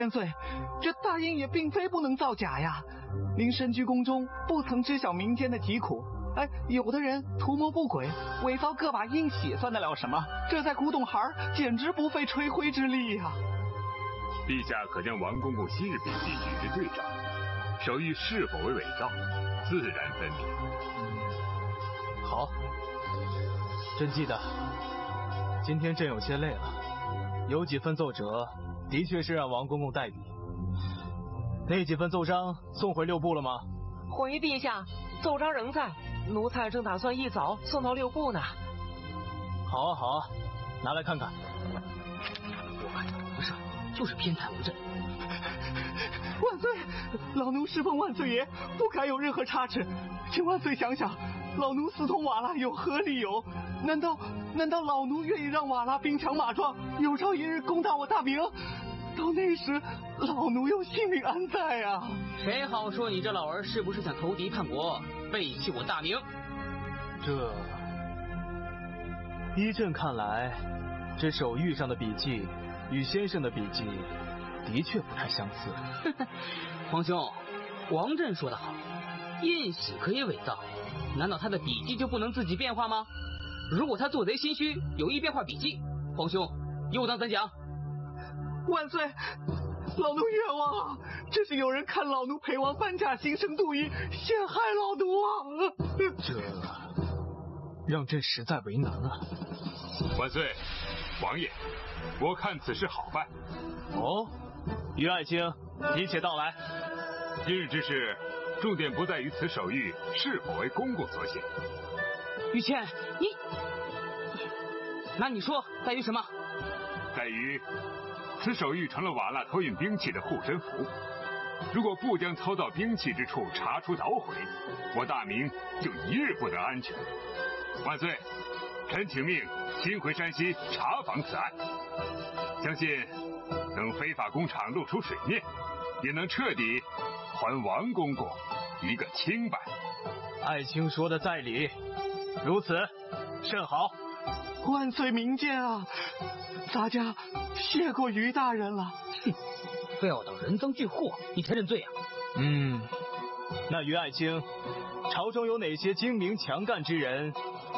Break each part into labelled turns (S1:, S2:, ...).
S1: 万岁，这大英也并非不能造假呀。您身居宫中，不曾知晓民间的疾苦。有的人图谋不轨，伪造个把阴血，算得了什么？这在古董行简直不费吹灰之力呀。
S2: 陛下可将王公公昔日笔记与之对照，手谕是否为伪造，自然分明。
S3: 好，朕记得。今天朕有些累了，有几份奏折的确是让王公公代笔。那几份奏章送回六部了吗？
S4: 回陛下，奏章仍在，奴才正打算一早送到六部呢。
S3: 好啊好啊，拿来看看。
S5: 我看这皇上就是偏袒我朕。
S1: 万岁，老奴侍奉万岁爷，不该有任何差池。请万岁想想，老奴私通瓦剌有何理由？难道老奴愿意让瓦剌兵强马壮，有朝一日攻打我大明？到那时，老奴又性命安在啊？
S5: 谁好说你这老儿是不是想投敌叛国，背弃我大明？
S3: 这依朕看来，这手谕上的笔记与先生的笔记的确不太相似。
S5: 皇兄，王震说得好，印玺可以伪造，难道他的笔记就不能自己变化吗？如果他做贼心虚，有意变化笔记，皇兄又当怎讲？
S1: 万岁，老奴冤枉啊！这是有人看老奴陪王搬驾兴生度义，陷害老奴啊！
S3: 这让朕实在为难啊！
S2: 万岁，王爷，我看此事好办。
S3: 哦，于爱卿，你且道来。
S2: 今日之事，重点不在于此手谕是否为公公所写。
S5: 于谦，那你说在于什么？
S2: 在于此手谕成了瓦剌偷运兵器的护身符。如果不将偷盗兵器之处查出捣毁，我大明就一日不得安全。万岁，臣请命亲回山西查访此案，相信等非法工厂露出水面，也能彻底还王公公一个清白。
S3: 爱卿说的在理，如此甚好。
S1: 万岁明鉴啊！咱家谢过于大人了。
S5: 哼，非要等人赃俱获，你才认罪啊！
S3: 那于爱卿，朝中有哪些精明强干之人？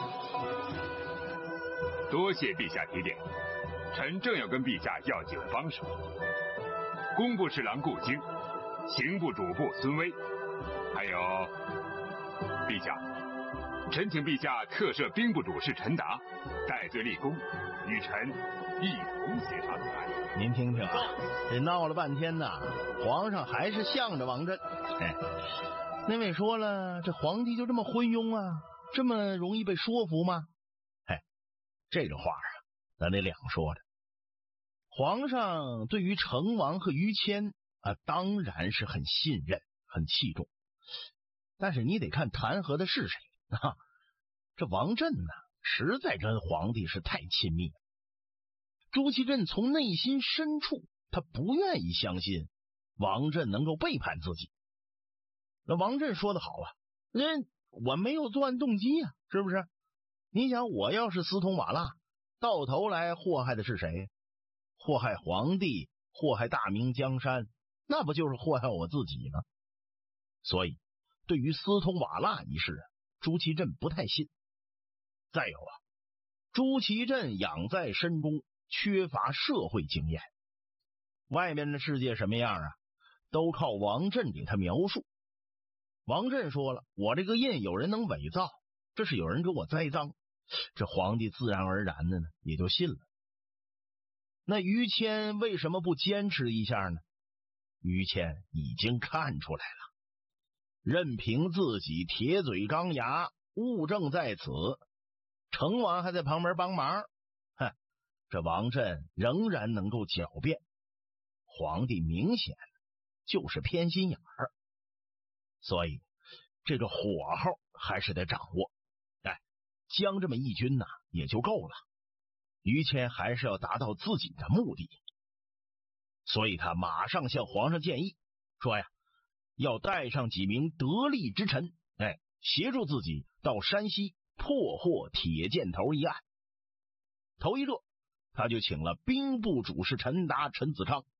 S2: 多谢陛下提点，臣正要跟陛下要几位帮手。工部侍郎顾京，刑部主簿孙威，还有陛下，臣请陛下特赦兵部主事陈达，戴罪立功，与臣一同协查此案。
S6: 您听听啊，这闹了半天呐，皇上还是向着王震。那位说了，这皇帝就这么昏庸啊，这么容易被说服吗？这个话啊，咱得两说着。皇上对于成王和于谦啊，当然是很信任、很器重，但是你得看弹劾的是谁啊。这王震呢，实在跟皇帝是太亲密了。朱祁镇从内心深处，他不愿意相信王震能够背叛自己。那王震说的好啊，我没有作案动机啊，是不是？你想，我要是私通瓦剌，到头来祸害的是谁？祸害皇帝，祸害大明江山，那不就是祸害我自己吗？所以对于私通瓦剌一事，朱祁镇不太信。再有啊，朱祁镇养在深宫，缺乏社会经验，外面的世界什么样啊，都靠王震给他描述。王震说了，我这个印有人能伪造，这是有人给我栽赃，这皇帝自然而然的呢也就信了。那于谦为什么不坚持一下呢？于谦已经看出来了，任凭自己铁嘴钢牙，物证在此，成王还在旁边帮忙，这王震仍然能够狡辩，皇帝明显就是偏心眼儿，所以这个火候还是得掌握。将这么一军呢也就够了，于谦还是要达到自己的目的，所以他马上向皇上建议说呀，要带上几名得力之臣，协助自己到山西破获铁箭头一案。头一热，他就请了兵部主事陈达、陈子昌